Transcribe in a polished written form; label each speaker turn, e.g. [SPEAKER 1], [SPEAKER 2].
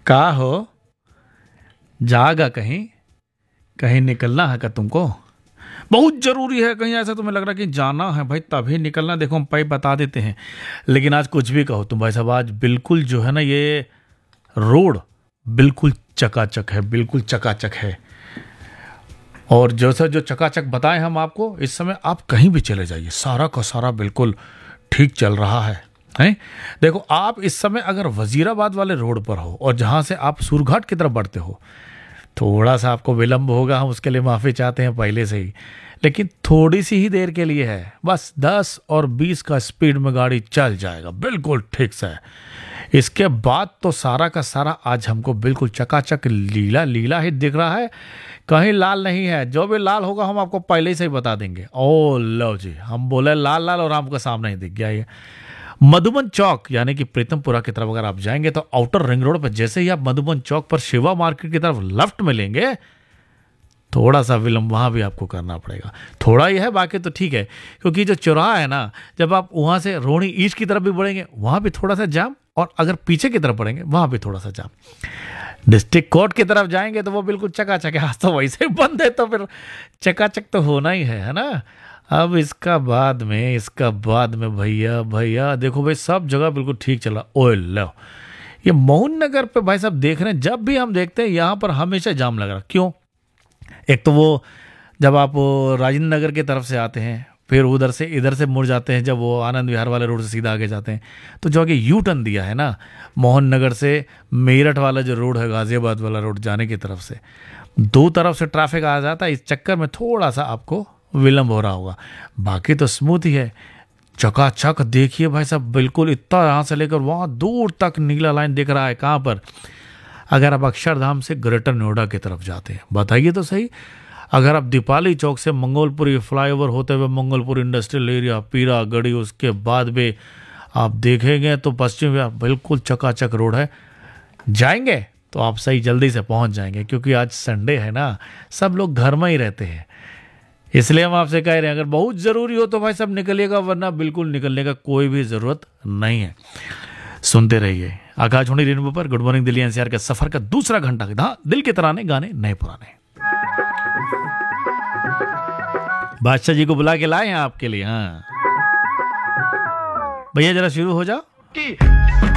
[SPEAKER 1] का हो, जागा कहीं, कहीं निकलना है क्या तुमको? बहुत जरूरी है, कहीं ऐसा तुम्हें लग रहा है कि जाना है भाई तभी निकलना। देखो हम भाई बता देते हैं, लेकिन आज कुछ भी कहो तुम भाई साहब, आज बिल्कुल जो है ना ये रोड बिल्कुल चकाचक है, बिल्कुल चकाचक है। और जैसा जो चकाचक बताएं हम आपको, इस समय आप कहीं भी चले जाइए, सारा का सारा बिल्कुल ठीक चल रहा है। हैं? देखो आप इस समय अगर वजीराबाद वाले रोड पर हो और जहां से आप सूरघाट की तरफ बढ़ते हो, थोड़ा सा आपको विलंब होगा, हम उसके लिए माफ़ी चाहते हैं पहले से ही, लेकिन थोड़ी सी ही देर के लिए है, बस 10 और 20 का स्पीड में गाड़ी चल जाएगा बिल्कुल ठीक से। इसके बाद तो सारा का सारा आज हमको बिल्कुल चकाचक लीला लीला ही दिख रहा है, कहीं लाल नहीं है। जो भी लाल होगा हम आपको पहले से ही बता देंगे। ओ लो जी, हम बोले लाल लाल और हमको सामने ही दिख गया ये। मधुबन चौक यानी कि प्रीतमपुरा की तरफ अगर आप जाएंगे तो आउटर रिंग रोड पर जैसे ही आप मधुबन चौक पर शिवा मार्केट की तरफ लेफ्ट में लेंगे, थोड़ा सा विलंब वहां भी आपको करना पड़ेगा। थोड़ा ही है, बाकी तो ठीक है, क्योंकि जो चौराहा है ना, जब आप वहां से रोहिणी ईस्ट की तरफ भी बढ़ेंगे वहां भी थोड़ा सा जाम, और अगर पीछे की तरफ बढ़ेंगे वहां भी थोड़ा सा जाम। डिस्ट्रिक्ट कोर्ट की तरफ जाएंगे तो वो बिल्कुल चकाचक है, आज तो वैसे ही बंद है तो फिर चकाचक तो होना ही है ना। अब इसका बाद में भैया भैया देखो भाई, सब जगह बिल्कुल ठीक चला। ओए लो, ये मोहन नगर पे भाई साहब देख रहे हैं, जब भी हम देखते हैं यहाँ पर हमेशा जाम लग रहा। क्यों? एक तो वो जब आप राजेंद्र नगर की तरफ से आते हैं, फिर उधर से इधर से मुड़ जाते हैं, जब वो आनंद विहार वाले रोड से सीधा आगे जाते हैं, तो जो आगे यू टर्न दिया है ना, मोहन नगर से मेरठ वाला जो रोड है, गाजियाबाद वाला रोड जाने की तरफ से, दो तरफ से ट्रैफिक आ जाता है। इस चक्कर में थोड़ा सा आपको विलंब हो रहा होगा, बाकी तो स्मूथ ही है। चकाचक देखिए भाई साहब, बिल्कुल इतना यहाँ से लेकर वहाँ दूर तक नीला लाइन दिख रहा है। कहाँ पर? अगर आप अक्षरधाम से ग्रेटर नोएडा की तरफ जाते हैं, बताइए तो सही। अगर आप दीपाली चौक से मंगोलपुरी फ्लाईओवर होते हुए मंगोलपुर इंडस्ट्रियल एरिया, पीरा गढ़ी, उसके बाद भी आप देखेंगे तो पश्चिम विहार बिल्कुल चकाचक रोड है। जाएंगे तो आप सही जल्दी से पहुंच जाएंगे, क्योंकि आज संडे है ना, सब लोग घर में ही रहते हैं। इसलिए हम आपसे कह रहे हैं, अगर बहुत ज़रूरी हो तो भाई सब निकलिएगा, वरना बिल्कुल निकलने का कोई भी ज़रूरत नहीं है। सुनते रहिए आकाशवाणी रेनबो पर गुड मॉर्निंग दिल्ली एनसीआर के सफर का दूसरा घंटा। हाँ, दिल के तराने, गाने नए पुराने। बादशाह जी को बुला के लाए हैं आपके लिए। हाँ भैया, जरा शुरू हो जाओ।